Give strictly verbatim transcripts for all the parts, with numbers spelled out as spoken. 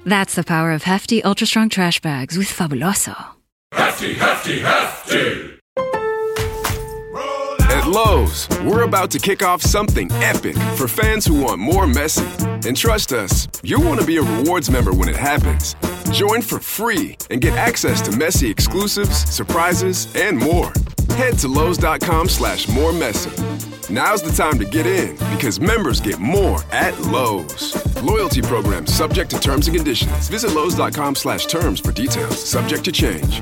That's the power of hefty, ultra-strong trash bags with Fabuloso. Hefty, hefty, hefty! At Lowe's, we're about to kick off something epic for fans who want more Messi. And trust us, you'll want to be a rewards member when it happens. Join for free and get access to Messi exclusives, surprises, and more. Head to Lowe's.com slash more Messi. Now's the time to get in because members get more at Lowe's. Loyalty program subject to terms and conditions. Visit Lowe's.com slash terms for details. Subject to change.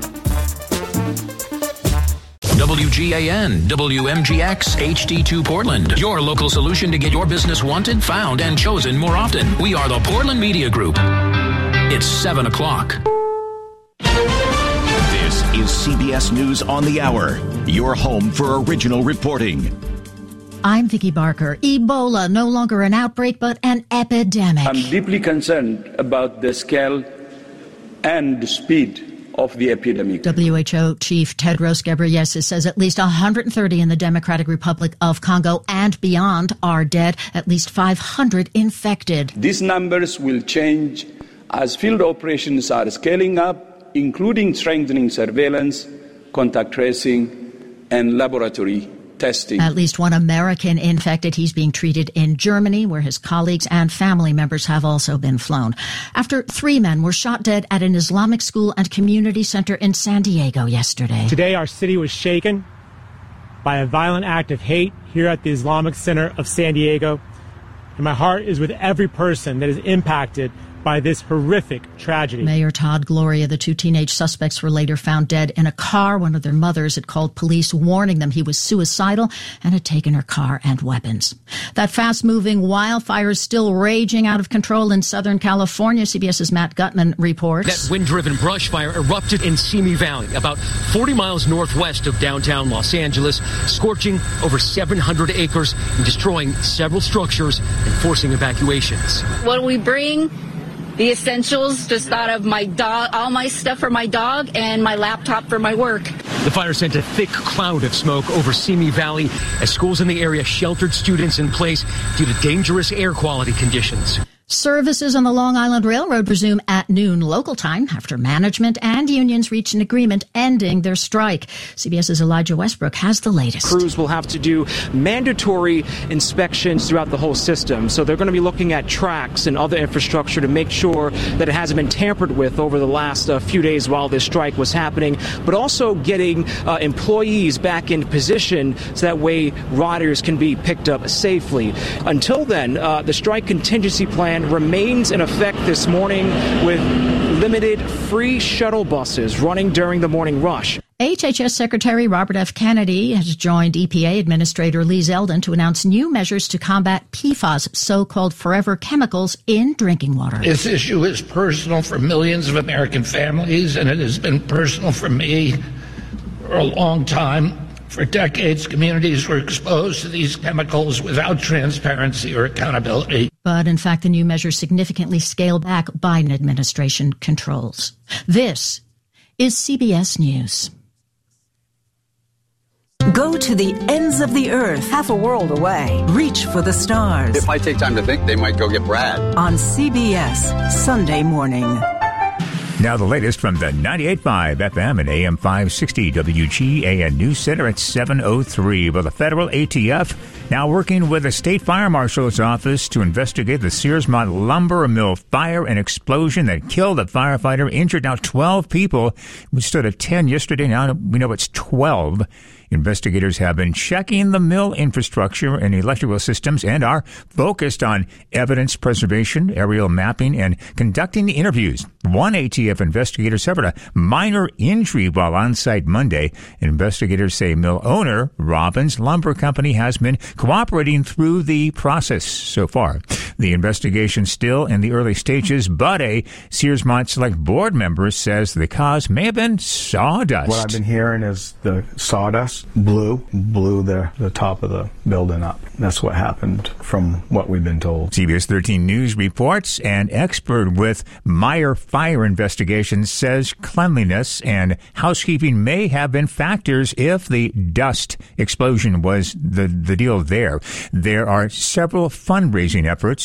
W G A N, W M G X, H D two Portland. Your local solution to get your business wanted, found, and chosen more often. We are the Portland Media Group. It's seven o'clock. This is C B S News on the Hour, your home for original reporting. I'm Vicki Barker. Ebola, no longer an outbreak, but an epidemic. I'm deeply concerned about the scale and the speed of the epidemic. W H O Chief Tedros Ghebreyesus says at least one hundred thirty in the Democratic Republic of Congo and beyond are dead, at least five hundred infected. These numbers will change as field operations are scaling up, including strengthening surveillance, contact tracing, and laboratory testing. At least one American infected. He's being treated in Germany, where his colleagues and family members have also been flown. After three men were shot dead at an Islamic school and community center in San Diego yesterday. Today, our city was shaken by a violent act of hate here at the Islamic Center of San Diego. And my heart is with every person that is impacted by this horrific tragedy. Mayor Todd Gloria, the two teenage suspects were later found dead in a car. One of their mothers had called police, warning them he was suicidal and had taken her car and weapons. That fast-moving wildfire is still raging out of control in Southern California. CBS's Matt Gutman reports. That wind-driven brush fire erupted in Simi Valley, about forty miles northwest of downtown Los Angeles, scorching over seven hundred acres and destroying several structures and forcing evacuations. When we bring the essentials, just thought of my dog, all my stuff for my dog and my laptop for my work. The fire sent a thick cloud of smoke over Simi Valley as schools in the area sheltered students in place due to dangerous air quality conditions. Services on the Long Island Railroad resume at noon local time after management and unions reached an agreement ending their strike. CBS's Elijah Westbrook has the latest. Crews will have to do mandatory inspections throughout the whole system. So they're going to be looking at tracks and other infrastructure to make sure that it hasn't been tampered with over the last uh, few days while this strike was happening, but also getting uh, employees back in position so that way riders can be picked up safely. Until then, uh, the strike contingency plan remains in effect this morning with limited free shuttle buses running during the morning rush. H H S Secretary Robert F. Kennedy has joined E P A Administrator Lee Zeldin to announce new measures to combat P F A S, so-called forever chemicals, in drinking water. This issue is personal for millions of American families, and it has been personal for me for a long time. For decades, communities were exposed to these chemicals without transparency or accountability. But in fact, the new measures significantly scale back Biden administration controls. This is C B S News. Go to the ends of the earth, half a world away. Reach for the stars. If I take time to think, they might go get Brad. On C B S Sunday Morning. Now the latest from the ninety-eight point five F M and A M five sixty W G A N News Center at seven oh three. Well, the federal A T F now working with the state fire marshal's office to investigate the Searsmont lumber mill fire and explosion that killed a firefighter, injured now twelve people. We stood at ten yesterday. Now we know it's twelve. Investigators have been checking the mill infrastructure and electrical systems and are focused on evidence preservation, aerial mapping, and conducting interviews. One A T F investigator suffered a minor injury while on site Monday. Investigators say mill owner Robbins Lumber Company has been cooperating through the process so far. The investigation still in the early stages, but a Searsmont Select Board member says the cause may have been sawdust. What I've been hearing is the sawdust blew, blew the, the top of the building up. That's what happened from what we've been told. C B S thirteen News reports an expert with Meyer Fire Investigations says cleanliness and housekeeping may have been factors if the dust explosion was the, the deal there. There are several fundraising efforts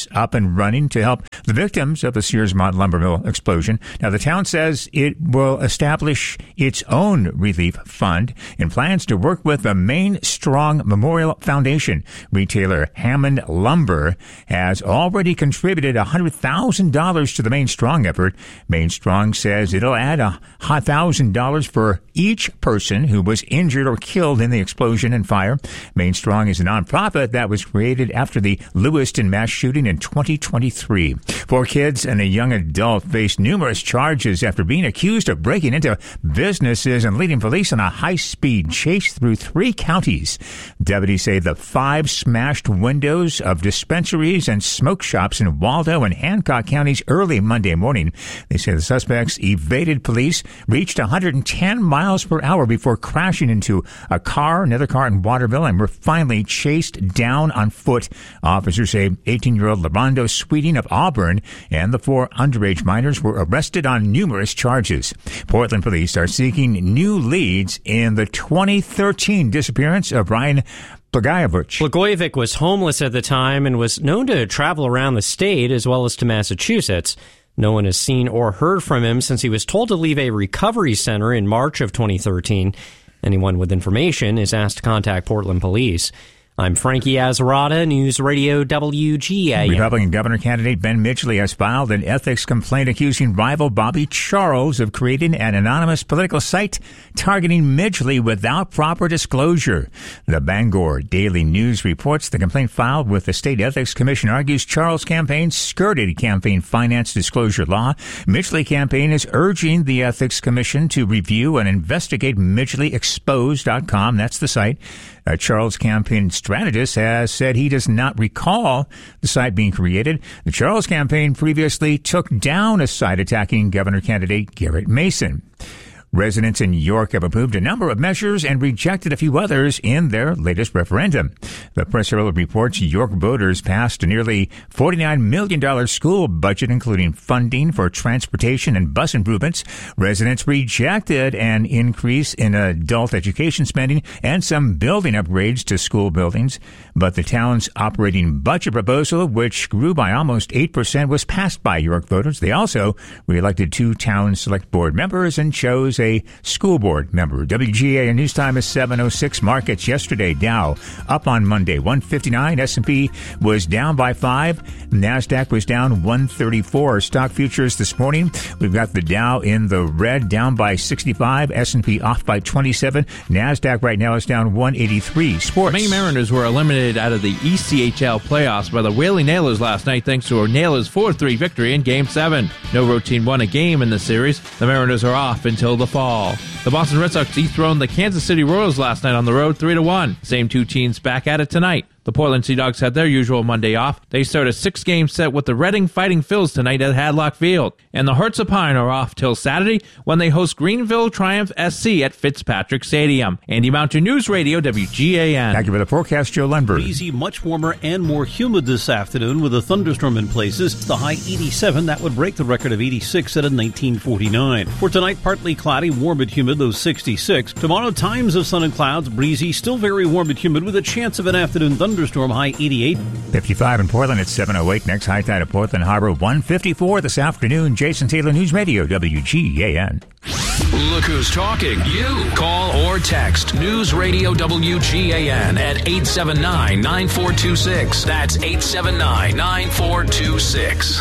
is up and running to help the victims of the Searsmont lumber mill explosion. Now, the town says it will establish its own relief fund and plans to work with the Main Strong Memorial Foundation. Retailer Hammond Lumber has already contributed one hundred thousand dollars to the Main Strong effort. Main Strong says it'll add one thousand dollars for each person who was injured or killed in the explosion and fire. Main Strong is a nonprofit that was created after the Lewiston mass shooting in twenty twenty-three. Four kids and a young adult faced numerous charges after being accused of breaking into businesses and leading police on a high-speed chase through three counties. Deputies say the five smashed windows of dispensaries and smoke shops in Waldo and Hancock counties early Monday morning. They say the suspects evaded police, reached one hundred ten miles per hour before crashing into a car, another car in Waterville, and were finally chased down on foot. Officers say eighteen-year-old LaRondo Sweeting of Auburn and the four underage minors were arrested on numerous charges. Portland police are seeking new leads in the twenty thirteen disappearance of Ryan Blagojevich. Blagojevich was homeless at the time and was known to travel around the state as well as to Massachusetts. No one has seen or heard from him since he was told to leave a recovery center in March of twenty thirteen. Anyone with information is asked to contact Portland police. I'm Frankie Azarada, News Radio W G A N. Republican governor candidate Ben Midgley has filed an ethics complaint accusing rival Bobby Charles of creating an anonymous political site targeting Midgley without proper disclosure. The Bangor Daily News reports the complaint filed with the State Ethics Commission argues Charles' campaign skirted campaign finance disclosure law. Midgley campaign is urging the Ethics Commission to review and investigate Midgley Expose dot com. That's the site. Uh, Charles' campaign strategist has said he does not recall the site being created. The Charles campaign previously took down a site attacking governor candidate Garrett Mason. Residents in York have approved a number of measures and rejected a few others in their latest referendum. The Press Herald reports York voters passed a nearly forty-nine million dollars school budget, including funding for transportation and bus improvements. Residents rejected an increase in adult education spending and some building upgrades to school buildings. But the town's operating budget proposal, which grew by almost eight percent, was passed by York voters. They also reelected two town select board members and chose a school board member. W G A N News Time is seven oh six. Markets yesterday. Dow up on Monday, one fifty-nine. S and P was down by five. NASDAQ was down one thirty-four. Stock futures this morning, we've got the Dow in the red, down by sixty-five. S and P off by twenty-seven. NASDAQ right now is down one eighty-three. Sports. Maine Mariners were eliminated out of the E C H L playoffs by the Whaley Nailers last night thanks to a Nailers four three victory in Game seven. No road team won a game in the series. The Mariners are off until the fall. The Boston Red Sox dethroned the Kansas City Royals last night on the road three to one. Same two teams back at it tonight. The Portland Sea Dogs had their usual Monday off. They start a six-game set with the Reading Fighting Phils tonight at Hadlock Field. And the Hearts of Pine are off till Saturday when they host Greenville Triumph S C at Fitzpatrick Stadium. Andy Mountain News Radio, W G A N. Thank you for the forecast, Joe Lundberg. Easy, much warmer and more humid this afternoon with a thunderstorm in places. The high eighty-seven, that would break the record of eighty-six set in nineteen forty-nine. For tonight, partly cloudy, warm and humid, low sixty-six. Tomorrow, times of sun and clouds, breezy, still very warm and humid with a chance of an afternoon thunderstorm, high eighty-eight. fifty-five in Portland at seven oh eight. Next high tide at Portland Harbor, one fifty-four this afternoon. Jason Taylor, News Radio, W G A N. Look who's talking. You. Call or text News Radio W G A N at eight seven nine, nine four two six. That's eight seven nine, nine four two six.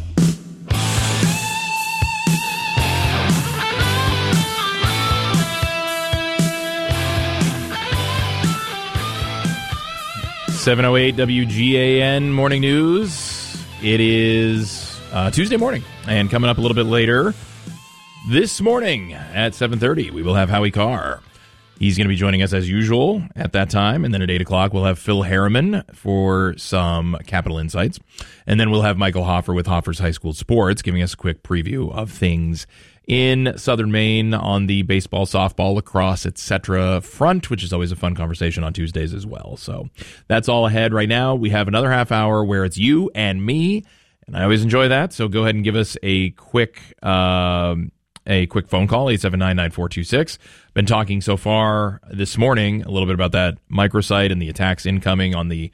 seven oh eight W G A N Morning News. It is uh, Tuesday morning, and coming up a little bit later this morning at seven thirty, we will have Howie Carr. He's going to be joining us as usual at that time, and then at eight o'clock we'll have Phil Harriman for some Capital Insights, and then we'll have Michael Hoffer with Hoffer's High School Sports giving us a quick preview of things in Southern Maine on the baseball, softball, lacrosse, et cetera front, which is always a fun conversation on Tuesdays as well. So that's all ahead right now. We have another half hour where it's you and me, and I always enjoy that. So go ahead and give us a quick um, a quick phone call, eight seven nine, nine four two six. Been talking so far this morning a little bit about that microsite and the attacks incoming on the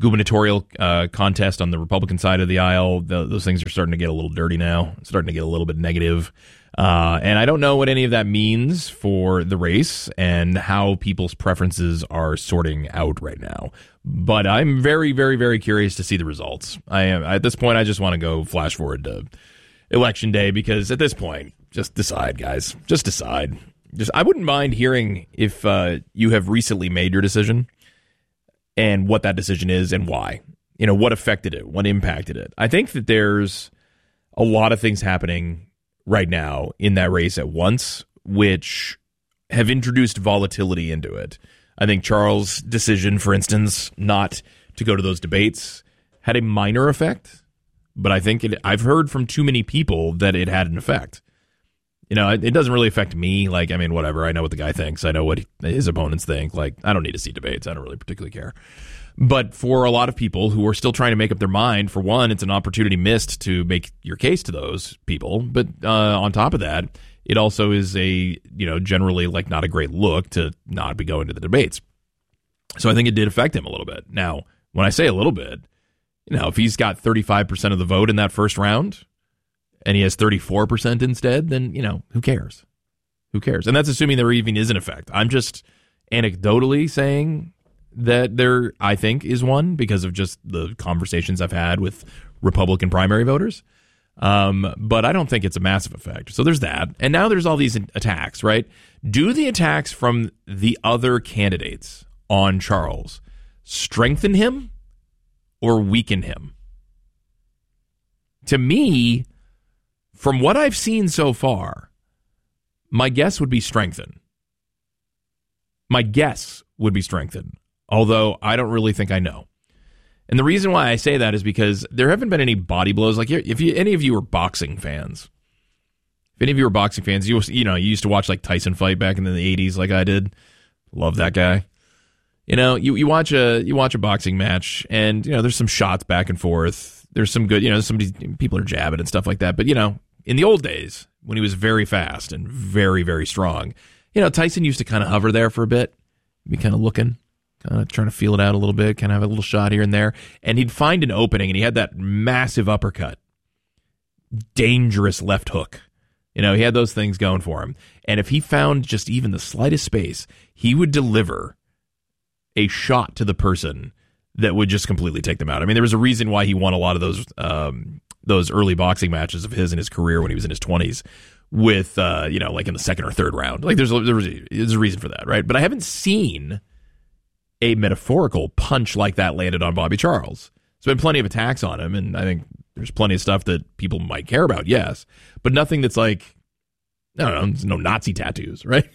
gubernatorial uh, contest on the Republican side of the aisle. The, those things are starting to get a little dirty now, starting to get a little bit negative. Uh, and I don't know what any of that means for the race and how people's preferences are sorting out right now. But I'm very, very, very curious to see the results. I am at this point. I just want to go flash forward to Election Day, because at this point, just decide, guys. Just decide. Just I wouldn't mind hearing if uh, you have recently made your decision and what that decision is and why. You know, what affected it, what impacted it. I think that there's a lot of things happening right now in that race at once, which have introduced volatility into it. I think Charles' decision, for instance, not to go to those debates had a minor effect, but I think it, I've heard from too many people that it had an effect. You know, it, it doesn't really affect me. Like, I mean, whatever. I know what the guy thinks. I know what he, his opponents think. Like, I don't need to see debates. I don't really particularly care. But for a lot of people who are still trying to make up their mind, for one, it's an opportunity missed to make your case to those people. But uh, on top of that, it also is a, you know, generally like not a great look to not be going to the debates. So I think it did affect him a little bit. Now, when I say a little bit, you know, if he's got thirty-five percent of the vote in that first round and he has thirty-four percent instead, then, you know, who cares? Who cares? And that's assuming there even is an effect. I'm just anecdotally saying that there, I think, is one because of just the conversations I've had with Republican primary voters. Um, but I don't think it's a massive effect. So there's that. And now there's all these attacks, right? Do the attacks from the other candidates on Charles strengthen him or weaken him? To me, from what I've seen so far, my guess would be strengthen. My guess would be strengthen. Although I don't really think I know. And the reason why I say that is because there haven't been any body blows. Like, if you, any of you are boxing fans, if any of you are boxing fans, you you know, you used to watch like Tyson fight back in the eighties like I did. Love that guy. You know, you, you watch a you watch a boxing match and, you know, there's some shots back and forth. There's some good, you know, somebody, people are jabbing and stuff like that. But, you know, in the old days when he was very fast and very, very strong, you know, Tyson used to kind of hover there for a bit, be kind of looking. Kind of trying to feel it out a little bit, kind of have a little shot here and there. And he'd find an opening, and he had that massive uppercut. Dangerous left hook. You know, he had those things going for him. And if he found just even the slightest space, he would deliver a shot to the person that would just completely take them out. I mean, there was a reason why he won a lot of those um, those early boxing matches of his in his career when he was in his twenties with, uh, you know, like in the second or third round. Like, there's a, there was a, there's a reason for that, right? But I haven't seen a metaphorical punch like that landed on Bobby Charles. There's been plenty of attacks on him, and I think there's plenty of stuff that people might care about, yes, but nothing that's like, I don't know, there's no Nazi tattoos, right?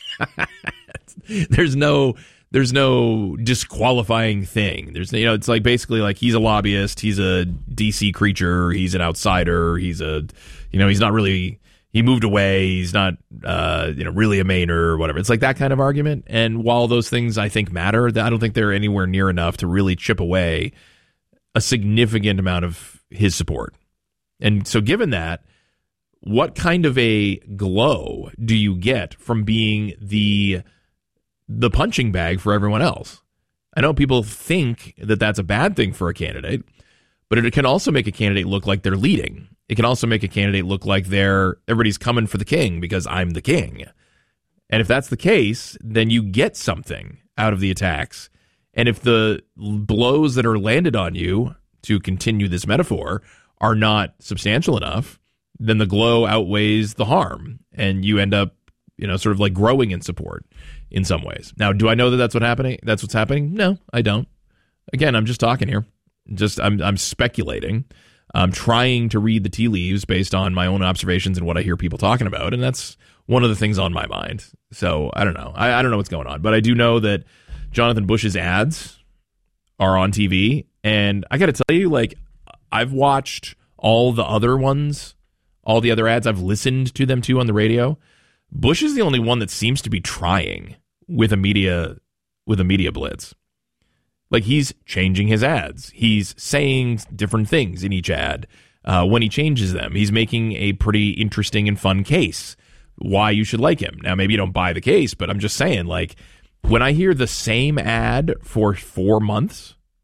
there's no there's no disqualifying thing. There's, you know, it's like basically like he's a lobbyist, he's a D C creature, he's an outsider, he's a, you know, he's not really, he moved away, he's not, uh, you know, really a Mainer or whatever. It's like that kind of argument. And while those things I think matter, I don't think they're anywhere near enough to really chip away a significant amount of his support. And so given that, what kind of a glow do you get from being the the punching bag for everyone else? I know people think that that's a bad thing for a candidate, but it can also make a candidate look like they're leading. It can also make a candidate look like they're everybody's coming for the king because I'm the king. And if that's the case, then you get something out of the attacks. And if the blows that are landed on you, to continue this metaphor, are not substantial enough, then the glow outweighs the harm. And you end up, you know, sort of like growing in support in some ways. Now, do I know that that's what happening? That's what's happening? No, I don't. Again, I'm just talking here. Just I'm I'm speculating. I'm trying to read the tea leaves based on my own observations and what I hear people talking about, and that's one of the things on my mind. So I don't know. I, I don't know what's going on, but I do know that Jonathan Bush's ads are on T V, and I got to tell you, like, I've watched all the other ones, all the other ads. I've listened to them too on the radio. Bush is the only one that seems to be trying with a media with a media blitz. Like, he's changing his ads. He's saying different things in each ad. Uh, when he changes them, he's making a pretty interesting and fun case why you should like him. Now, maybe you don't buy the case, but I'm just saying, like, when I hear the same ad for four months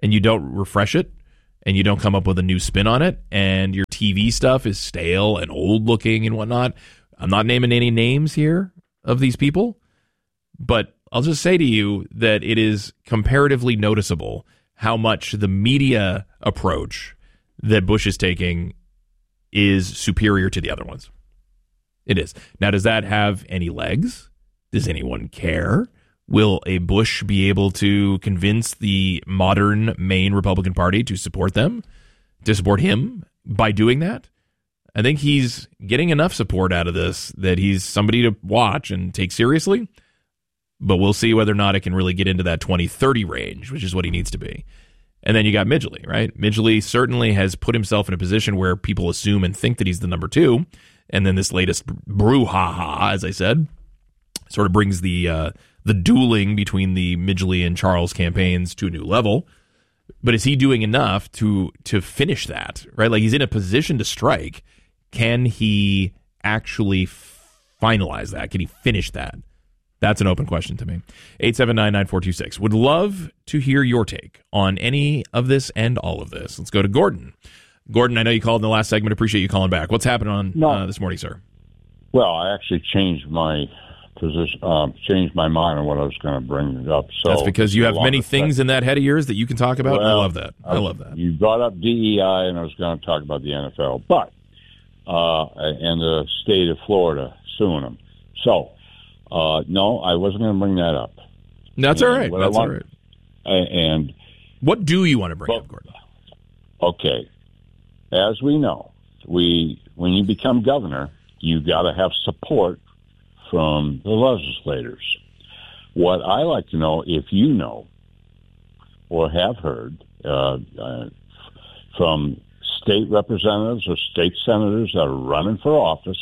and you don't refresh it, and you don't come up with a new spin on it, and your T V stuff is stale and old looking and whatnot. I'm not naming any names here of these people, but I'll just say to you that it is comparatively noticeable how much the media approach that Bush is taking is superior to the other ones. It is. Now, does that have any legs? Does anyone care? Will a Bush be able to convince the modern Maine Republican Party to support them, to support him by doing that? I think he's getting enough support out of this that he's somebody to watch and take seriously, but we'll see whether or not it can really get into that twenty thirty range, which is what he needs to be. And then you got Midgley, right? Midgley certainly has put himself in a position where people assume and think that he's the number two, and then this latest brouhaha, as I said, sort of brings the uh, the dueling between the Midgley and Charles campaigns to a new level. But is he doing enough to to finish that, right? Like, he's in a position to strike. Can he actually finalize that? Can he finish that? That's an open question to me. eight seven nine, nine four two six. Would love to hear your take on any of this and all of this. Let's go to Gordon. Gordon, I know you called in the last segment. Appreciate you calling back. What's happening on no. uh, this morning, sir? Well, I actually changed my position, uh, changed my mind on what I was going to bring it up. So that's because you have many things in that head of yours that you can talk about. Well, I love that. I, I love that. You brought up D E I, and I was going to talk about the N F L, but uh, and the state of Florida suing them. So, uh, no, I wasn't going to bring that up. That's and all right. That's want, all right. And what do you want to bring but, up, Gordon? Okay. As we know, we when you become governor, you got to have support from the legislators. What I like to know, if you know or have heard uh, uh, from state representatives or state senators that are running for office,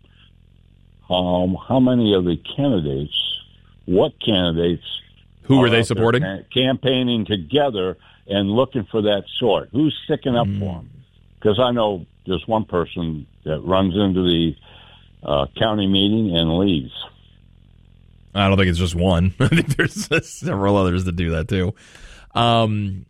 um, how many of the candidates, what candidates, who were they supporting? Campaigning together and looking for that sort. Who's sticking up mm. for them? Because I know there's one person that runs into the uh, county meeting and leaves. I don't think it's just one. I think there's several others that do that too. Um,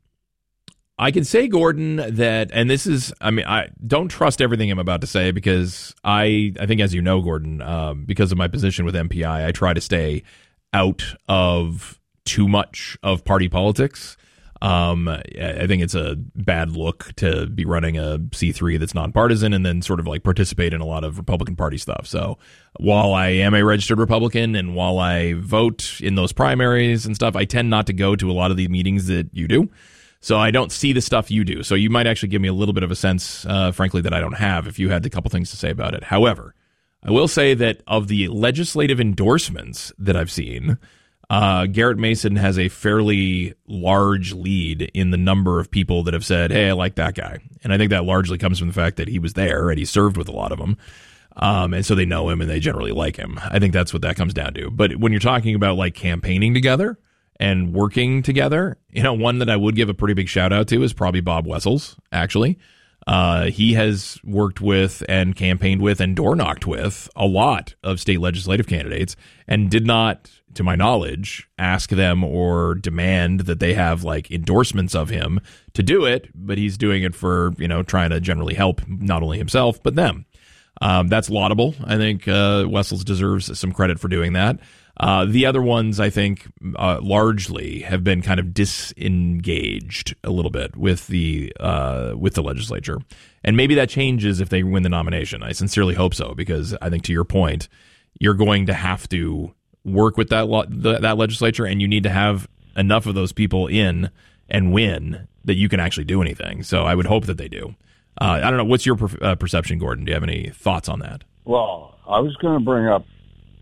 I can say, Gordon, that, and this is, I mean, I don't trust everything I'm about to say because I, I think, as you know, Gordon, um, because of my position with M P I, I try to stay out of too much of party politics. Um, I think it's a bad look to be running a C three that's nonpartisan and then sort of like participate in a lot of Republican Party stuff. So while I am a registered Republican and while I vote in those primaries and stuff, I tend not to go to a lot of the meetings that you do. So I don't see the stuff you do. So you might actually give me a little bit of a sense, uh, frankly, that I don't have if you had a couple things to say about it. However, I will say that of the legislative endorsements that I've seen, Uh, Garrett Mason has a fairly large lead in the number of people that have said, hey, I like that guy. And I think that largely comes from the fact that he was there and he served with a lot of them. Um, and so they know him and they generally like him. I think that's what that comes down to. But when you're talking about like campaigning together and working together, you know, one that I would give a pretty big shout out to is probably Bob Wessels, actually. Uh, he has worked with and campaigned with and door knocked with a lot of state legislative candidates and did not, to my knowledge, ask them or demand that they have like endorsements of him to do it. But he's doing it for, you know, trying to generally help not only himself, but them. Um, that's laudable. I think uh, Wessels deserves some credit for doing that. Uh, the other ones, I think, uh, largely have been kind of disengaged a little bit with the uh, with the legislature, and maybe that changes if they win the nomination. I sincerely hope so, because I think, to your point, you're going to have to work with that lo- the, that legislature, and you need to have enough of those people in and win that you can actually do anything. So I would hope that they do. Uh, I don't know. What's your per- uh, perception, Gordon? Do you have any thoughts on that? Well, I was going to bring up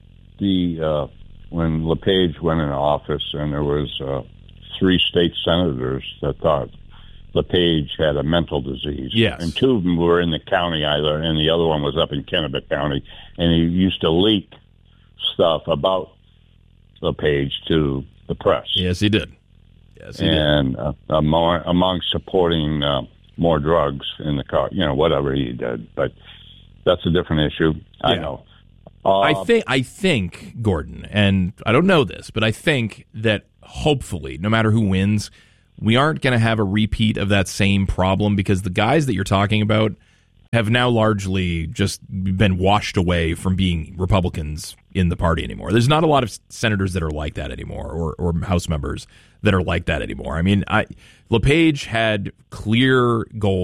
the. Uh when LePage went into office and there was uh, three state senators that thought LePage had a mental disease. Yes. And two of them were in the county either, and the other one was up in Kennebec County, and he used to leak stuff about LePage to the press. Yes, he did. Yes, he and, did. And uh, among, among supporting uh, more drugs in the car, you know, whatever he did. But that's a different issue. Yeah. I know. Uh, I think, I think, Gordon, and I don't know this, but I think that hopefully, no matter who wins, we aren't going to have a repeat of that same problem because the guys that you're talking about have now largely just been washed away from being Republicans in the party anymore. There's not a lot of senators that are like that anymore, or, or House members that are like that anymore. I mean, I, LePage had clear goals.